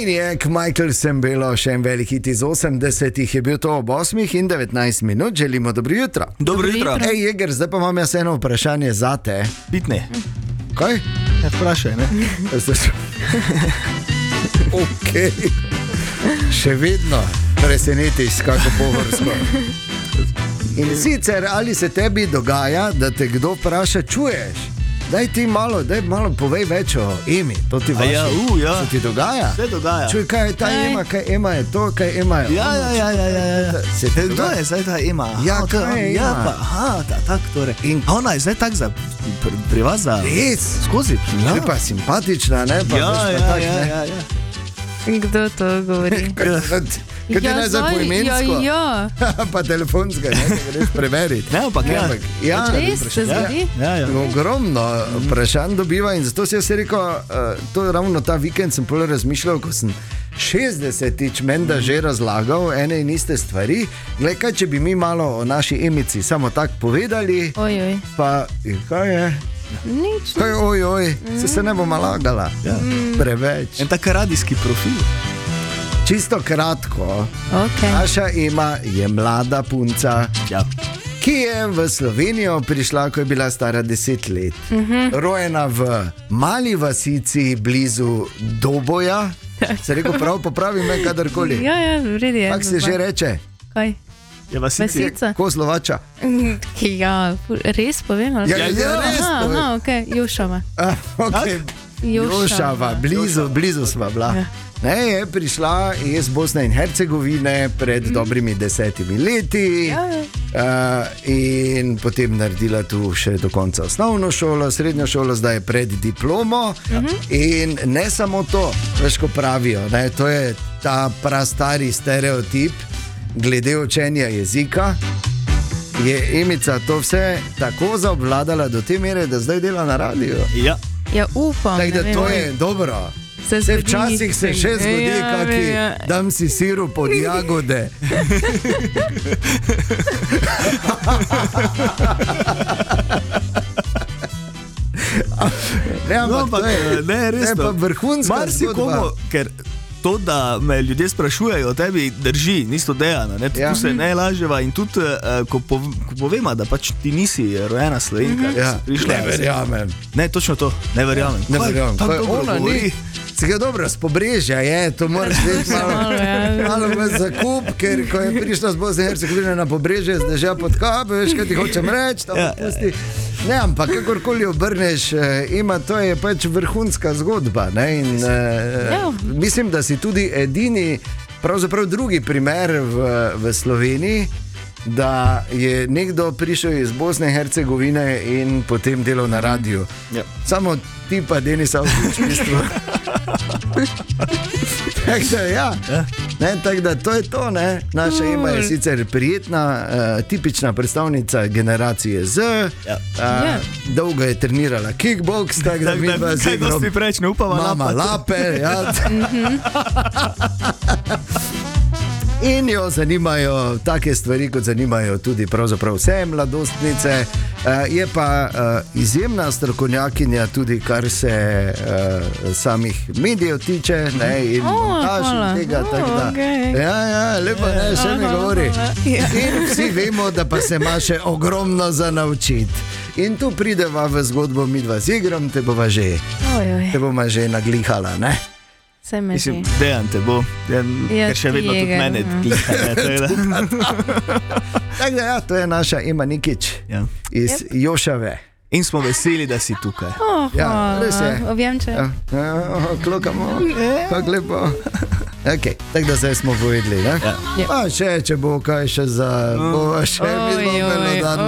Maniac, Michael Sembello, še en velik hit iz 80-ih, je bil to ob 8:19, želimo dobro jutro. Dobro jutro. Ej, Jeger, zdaj pa imam jaz eno vprašanje za te. Bitne. Kaj? Ja, vprašaj, ne? Ok. Še vedno presenetiš, kako povrsko. In sicer, ali se tebi dogaja, da te kdo vpraša, čuješ? Daj ti malo povej več o Emi. To ti vaši. Ja. Se ti dogaja? Se dogaja. Čuj, kaj je ta Ema, kaj Ema je to, kaj Ema je. Ja. Se ti Kdo je zdaj ta Ema? Ja, kaj je ja, Ema? Pa, tak torej. In ona je zdaj tak pri vas za... Res? Skozi. Ja. Je pa simpatična, ne? Pa Ja. Kdo to govori? Kaj ti naj zdaj po imensko? Ja. Pa telefonska, ne, da greš preveriti. Ne, ampak ja. Res se zgodi? Ja. Ogromno vprašanj dobiva in zato si jaz rekel, to je ravno ta vikend sem pol razmišljal, ko sem 60-tič menda že razlagal ene in iste stvari. Glej, kaj če bi mi malo o naši Emici samo tako povedali, Ojoj. pa kaj je? Nič. Kaj ojoj, se ne bom lagala, preveč. En tak radijski profil. Čisto kratko, Okay. naša Ema je mlada punca, Ja. ki je v Slovenijo prišla, ko je bila stara 10 let. Rojena v mali vasici blizu Doboja. Se rekel prav, popravi me kadarkoli. Ja, vredi je. Kako se že reče? Kaj? Je vasici. Vasica. Ko Slovača? Ja, res povem? ali? Ja, res povem. Aha, ok, Jošava. Okay. Jošava, blizu sva bila. Ja. Ne, je prišla iz Bosne in Hercegovine pred dobrimi 10 leti. In potem naredila tu še do konca osnovno šolo, srednjo šolo, zdaj je pred diplomo. In ne samo to, veš, ko pravijo, ne, to je ta prastari stereotip glede učenja jezika. Je Emica to vse tako zaobvladala do te mere, da zdaj dela na radiju. Ja, upam. Tako da ne vem. to je dobro. Se včasih se še zgodi, kaki dam si siru pod jagode. Ne, ampak res. je pa vrhunska zgodba. Ker to, da me ljudje sprašujejo o tebi, drži, nisto dejano. Tu se ne laževa in tudi, ko povema, da pač ti nisi rojena Slovenka. Ne verjamem. Ne, točno to, ne verjamem. Ne verjamem. Tako dobro govori. Se ga dobro, z Pobrežja je, to moraš vedeti malo v zakup, ker ko je prišla z Bosne in Hercegovine na Pobrežje, zdaj že pod kapo, veš, kaj ti hočem reči, tam pusti. Ne, ampak kakorkoli obrneš, ima, to je pač vrhunska zgodba, ne, in mislim, da si tudi edini, pravzaprav drugi primer v Sloveniji, da je nekdo prišel iz Bosne in Hercegovine in potem delal na radiju. Samo ti pa Denis Avdić v bistvu. Tako da to je to, ne. Naša Ema je sicer prijetna, tipična predstavnica generacije Z, dolgo je trenirala kickboks, tako da mi pa z igrom mama lape. In jo zanimajo take stvari, kot zanimajo tudi pravzaprav vse mladostnice. Je pa izjemna strokovnjakinja tudi, kar se samih medijev tiče, ne, in montaž tega, tako da. Lepo, ne, še ne govori. In vsi vemo, da pa se ima še ogromno za naučiti. In tu prideva v zgodbo midva z igrom, te bova že naglihala, ne? Mislim, dejan te bo, ker še vedno tudi mene gliha. Tako da to je naša Ema Nikić iz Jošave. In smo veseli, da si tukaj. Res je. Objemče. Klokamo, kako lepo. Tako da zdaj smo povedali, ne? Pa še, če bo kaj še za, bova še vidno melodarno